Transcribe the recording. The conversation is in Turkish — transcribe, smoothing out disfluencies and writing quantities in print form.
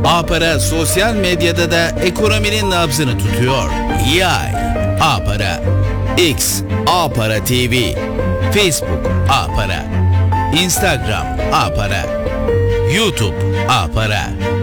A-Para sosyal medyada da ekonominin nabzını tutuyor. Yay A-Para, X A-Para TV, Facebook A-Para, Instagram A-Para, YouTube A-Para.